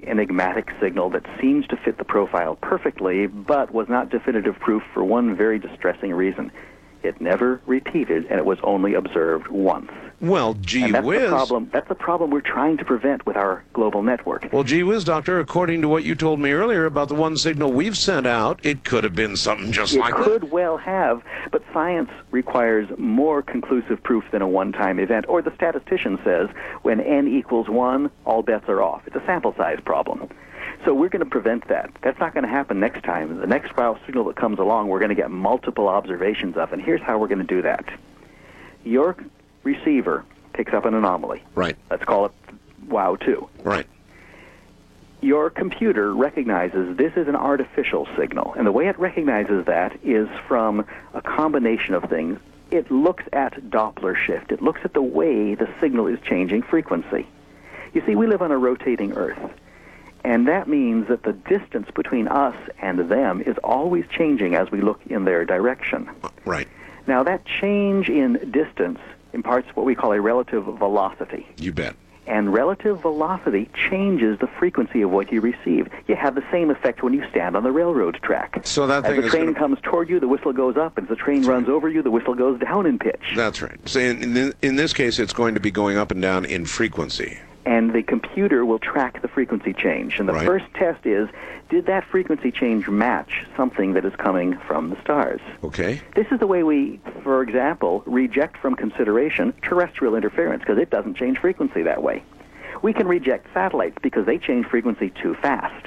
enigmatic signal that seems to fit the profile perfectly, but was not definitive proof for one very distressing reason. It never repeated, and it was only observed once. Well, gee whiz. That's the problem we're trying to prevent with our global network. Well, gee whiz, Doctor, according to what you told me earlier about the one signal we've sent out, it could have been something just like that. It could well have, but science requires more conclusive proof than a one-time event. Or the statistician says, when n equals 1, all bets are off. It's a sample size problem. So we're going to prevent that. That's not going to happen next time. The next WOW signal that comes along, we're going to get multiple observations of, and here's how we're going to do that. Your receiver picks up an anomaly. Right. Let's call it WOW2. Right. Your computer recognizes this is an artificial signal, and the way it recognizes that is from a combination of things. It looks at Doppler shift. It looks at the way the signal is changing frequency. You see, we live on a rotating Earth. And that means that the distance between us and them is always changing as we look in their direction. Right. Now, that change in distance imparts what we call a relative velocity. You bet. And relative velocity changes the frequency of what you receive. You have the same effect when you stand on the railroad track. So that thing as the train comes toward you, the whistle goes up. As the train runs over you, the whistle goes down in pitch. That's right. So in this case, it's going to be going up and down in frequency. And the computer will track the frequency change. And the first test is, did that frequency change match something that is coming from the stars? Okay. This is the way we, for example, reject from consideration terrestrial interference, because it doesn't change frequency that way. We can reject satellites because they change frequency too fast.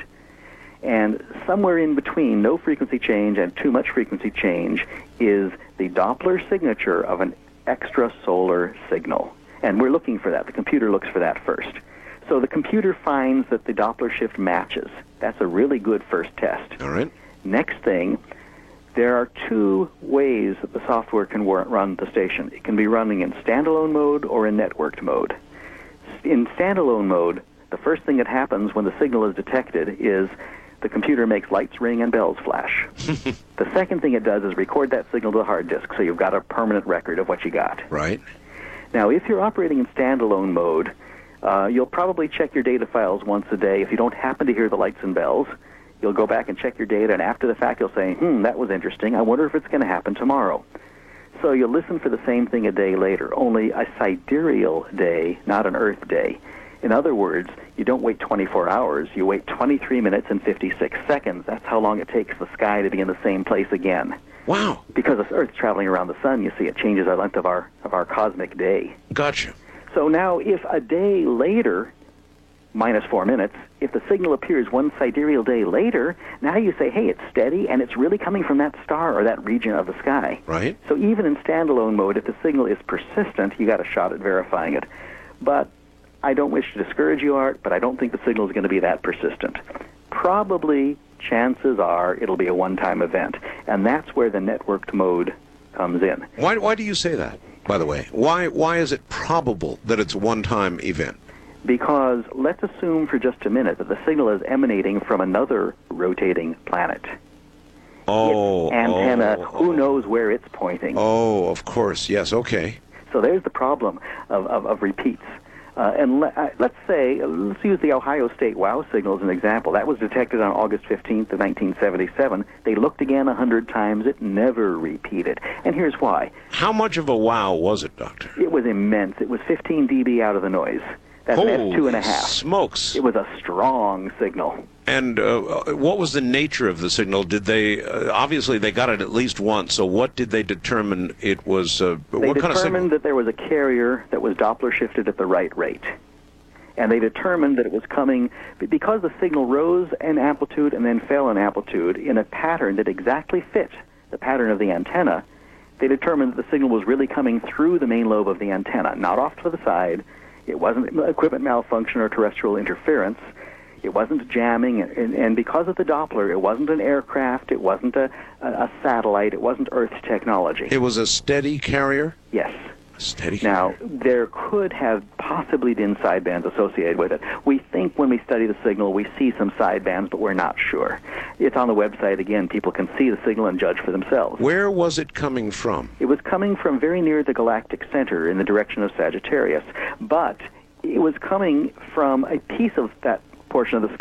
And somewhere in between no frequency change and too much frequency change is the Doppler signature of an extrasolar signal. And we're looking for that. The computer looks for that first. So the computer finds that the Doppler shift matches. That's a really good first test. All right. Next thing, there are two ways that the software can run the station. It can be running in standalone mode or in networked mode. In standalone mode, the first thing that happens when the signal is detected is the computer makes lights ring and bells flash. The second thing it does is record that signal to the hard disk, so you've got a permanent record of what you got. Right. Now, if you're operating in standalone mode, you'll probably check your data files once a day. If you don't happen to hear the lights and bells, you'll go back and check your data, and after the fact, you'll say, that was interesting. I wonder if it's going to happen tomorrow. So you'll listen for the same thing a day later, only a sidereal day, not an Earth day. In other words, you don't wait 24 hours. You wait 23 minutes and 56 seconds. That's how long it takes the sky to be in the same place again. Wow. Because the Earth's traveling around the sun, you see, it changes the length of our cosmic day. Gotcha. So now, if a day later, minus 4 minutes, if the signal appears one sidereal day later, now you say, hey, it's steady, and it's really coming from that star or that region of the sky. Right. So even in standalone mode, if the signal is persistent, you got a shot at verifying it. But I don't wish to discourage you, Art, but I don't think the signal is going to be that persistent. Probably, chances are, it'll be a one-time event, and that's where the networked mode comes in. Why do you say that, by the way? Why is it probable that it's a one-time event? Because let's assume for just a minute that the signal is emanating from another rotating planet. Its antenna, who knows where it's pointing. Oh, of course. Yes, okay. So there's the problem of repeats. Let's use the Ohio State WOW signal as an example. That was detected on August 15th of 1977. They looked again 100 times. It never repeated. And here's why. How much of a wow was it, Doctor? It was immense. It was 15 dB out of the noise. That's an F2.5. Smokes. It was a strong signal. And what was the nature of the signal? Did they, obviously they got it at least once, so what did they determine it was, They determined that there was a carrier that was Doppler shifted at the right rate. And they determined that it was coming, because the signal rose in amplitude and then fell in amplitude in a pattern that exactly fit the pattern of the antenna, they determined that the signal was really coming through the main lobe of the antenna, not off to the side. It wasn't equipment malfunction or terrestrial interference. It wasn't jamming, and because of the Doppler, it wasn't an aircraft, it wasn't a satellite, it wasn't Earth technology. It was a steady carrier? Yes. Steady carrier. Now, there could have possibly been sidebands associated with it. We think when we study the signal, we see some sidebands, but we're not sure. It's on the website. Again, people can see the signal and judge for themselves. Where was it coming from? It was coming from very near the galactic center in the direction of Sagittarius, but it was coming from a piece of that portion of the